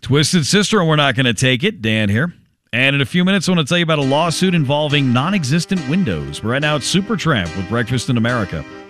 Twisted Sister, and we're not going to take it. Dan here. And in a few minutes, I want to tell you about a lawsuit involving non-existent windows. But right now, it's Supertramp with Breakfast in America.